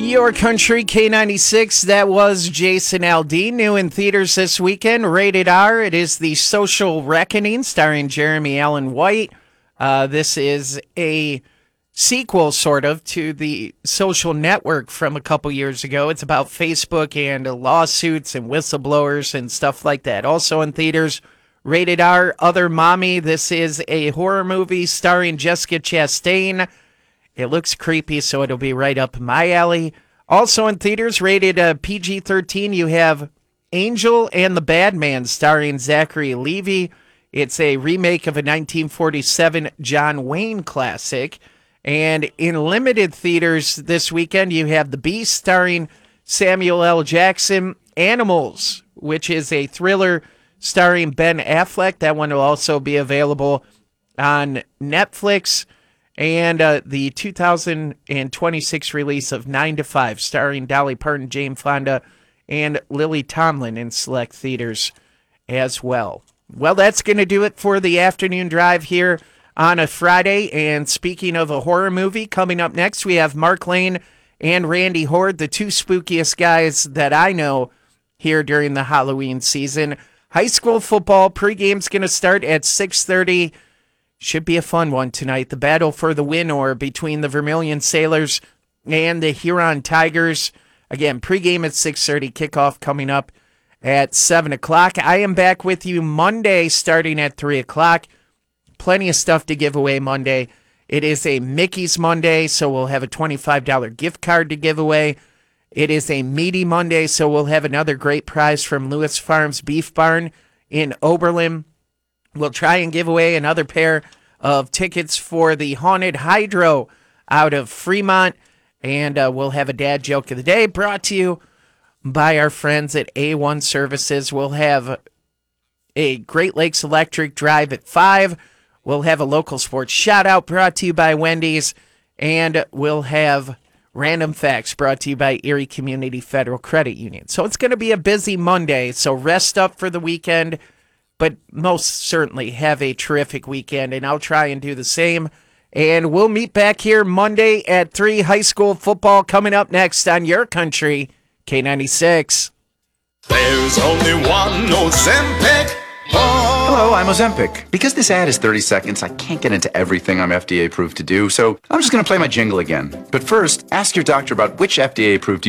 Your Country K96, that was Jason Aldean, new in theaters this weekend, rated R. It is The Social Reckoning, starring Jeremy Allen White. This is a sequel, sort of, to The Social Network from a couple years ago. It's about Facebook and lawsuits and whistleblowers and stuff like that. Also in theaters, rated R, Other Mommy. This is a horror movie starring Jessica Chastain. It looks creepy, so it'll be right up my alley. Also in theaters, rated PG-13, you have Angel and the Bad Man, starring Zachary Levi. It's a remake of a 1947 John Wayne classic. And in limited theaters this weekend, you have The Beast, starring Samuel L. Jackson. Animals, which is a thriller starring Ben Affleck. That one will also be available on Netflix. And the 2026 release of 9 to 5, starring Dolly Parton, Jane Fonda, and Lily Tomlin in select theaters as well. Well, that's going to do it for the afternoon drive here on a Friday. And speaking of a horror movie, coming up next, we have Mark Lane and Randy Horde, the two spookiest guys that I know here during the Halloween season. High school football pregame's going to start at 6:30. Should be a fun one tonight. The battle for the win or between the Vermilion Sailors and the Huron Tigers. Again, pregame at 6:30, kickoff coming up at 7 o'clock. I am back with you Monday starting at 3 o'clock. Plenty of stuff to give away Monday. It is a Mickey's Monday, so we'll have a $25 gift card to give away. It is a Meaty Monday, so we'll have another great prize from Lewis Farms Beef Barn in Oberlin. We'll try and give away another pair of tickets for the Haunted Hydro out of Fremont. And we'll have a dad joke of the day brought to you by our friends at A1 Services. We'll have a Great Lakes Electric Drive at 5. We'll have a local sports shout-out brought to you by Wendy's. And we'll have random facts brought to you by Erie Community Federal Credit Union. So it's going to be a busy Monday, so rest up for the weekend. But most certainly have a terrific weekend, and I'll try and do the same. And we'll meet back here Monday at 3. High school football coming up next on Your Country, K96. There's only one Ozempic. Hello, I'm Ozempic. Because this ad is 30 seconds, I can't get into everything I'm FDA approved to do, so I'm just going to play my jingle again. But first, ask your doctor about which FDA approved